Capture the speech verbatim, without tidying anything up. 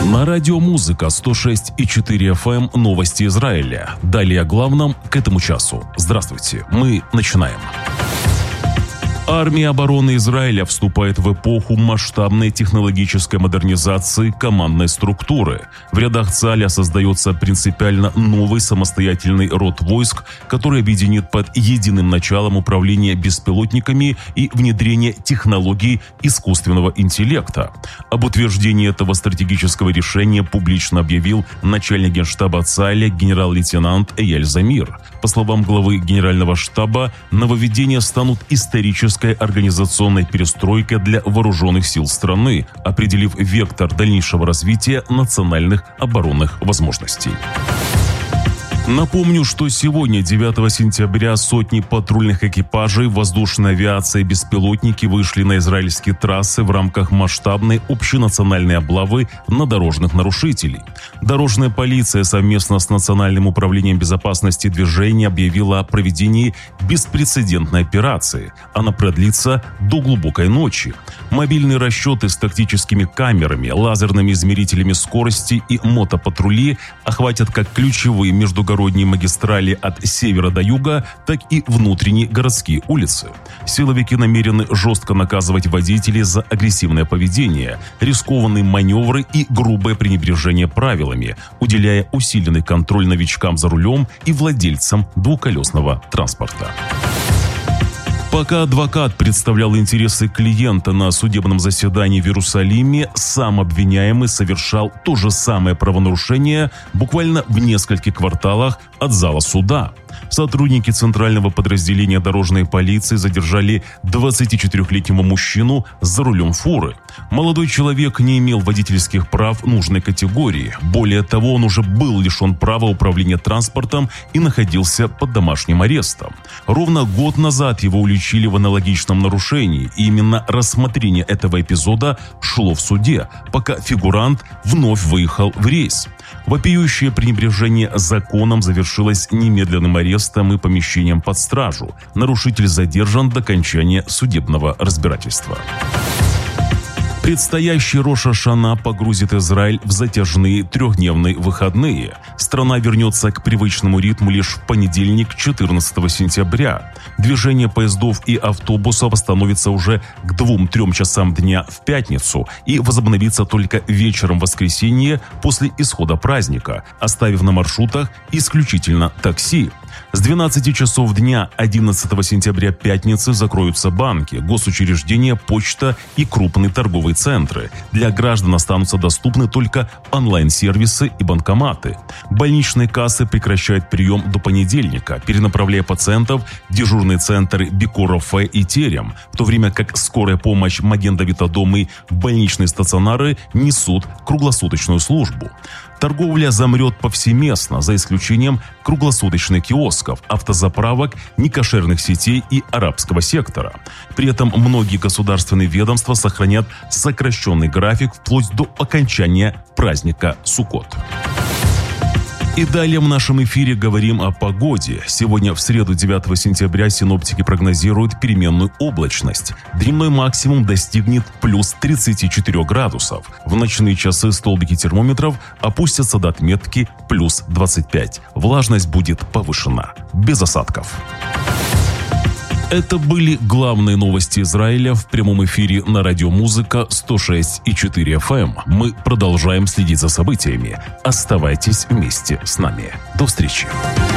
На радио «Музыка» сто шесть и четыре эф эм новости Израиля. Далее о главном к этому часу. Здравствуйте, мы начинаем. Армия обороны Израиля вступает в эпоху масштабной технологической модернизации командной структуры. В рядах ЦАЛЯ создается принципиально новый самостоятельный род войск, который объединит под единым началом управление беспилотниками и внедрение технологий искусственного интеллекта. Об утверждении этого стратегического решения публично объявил начальник генштаба ЦАЛЯ генерал-лейтенант Эяль Замир. По словам главы генерального штаба, нововведения станут историческими организационной перестройкой для вооруженных сил страны, определив вектор дальнейшего развития национальных оборонных возможностей. Напомню, что сегодня, девятого сентября, сотни патрульных экипажей воздушной авиации и беспилотники вышли на израильские трассы в рамках масштабной общенациональной облавы на дорожных нарушителей. Дорожная полиция совместно с Национальным управлением безопасности движения объявила о проведении беспрецедентной операции. Она продлится до глубокой ночи. Мобильные расчеты с тактическими камерами, лазерными измерителями скорости и мотопатрули охватят как ключевые междугородние магистрали от севера до юга, так и внутренние городские улицы. Силовики намерены жестко наказывать водителей за агрессивное поведение, рискованные маневры и грубое пренебрежение правилами, уделяя усиленный контроль новичкам за рулем и владельцам двухколесного транспорта. Пока адвокат представлял интересы клиента на судебном заседании в Иерусалиме, сам обвиняемый совершал то же самое правонарушение буквально в нескольких кварталах от зала суда. Сотрудники центрального подразделения дорожной полиции задержали двадцатичетырёхлетнего мужчину за рулем фуры. Молодой человек не имел водительских прав нужной категории. Более того, он уже был лишен права управления транспортом и находился под домашним арестом. Ровно год назад его уличили в аналогичном нарушении, и именно рассмотрение этого эпизода шло в суде, пока фигурант вновь выехал в рейс. Вопиющее пренебрежение законом завершилось немедленным арестом и помещением под стражу. Нарушитель задержан до окончания судебного разбирательства. Предстоящий Рош ха-Шана погрузит Израиль в затяжные трехдневные выходные. Страна вернется к привычному ритму лишь в понедельник, четырнадцатого сентября. Движение поездов и автобусов остановится уже к двум-трем часам дня в пятницу и возобновится только вечером в воскресенье после исхода праздника, оставив на маршрутах исключительно такси. С двенадцати часов дня одиннадцатого сентября пятницы закроются банки, госучреждения, почта и крупные торговые центры. Для граждан останутся доступны только онлайн-сервисы и банкоматы. Больничные кассы прекращают прием до понедельника, перенаправляя пациентов в дежурные центры Бикор-Рафе и Терем, в то время как скорая помощь Маген-Давид-Адом и больничные стационары несут круглосуточную службу. Торговля замрет повсеместно, за исключением круглосуточных киосков, автозаправок, некошерных сетей и арабского сектора. При этом многие государственные ведомства сохранят сокращенный график вплоть до окончания праздника Суккот. И далее в нашем эфире говорим о погоде. Сегодня, в среду, девятого сентября, синоптики прогнозируют переменную облачность. Дневной максимум достигнет плюс тридцати четырёх градусов. В ночные часы столбики термометров опустятся до отметки плюс двадцать пять. Влажность будет повышена. Без осадков. Это были главные новости Израиля в прямом эфире на радио «Музыка» сто шесть и четыре эф эм. Мы продолжаем следить за событиями. Оставайтесь вместе с нами. До встречи.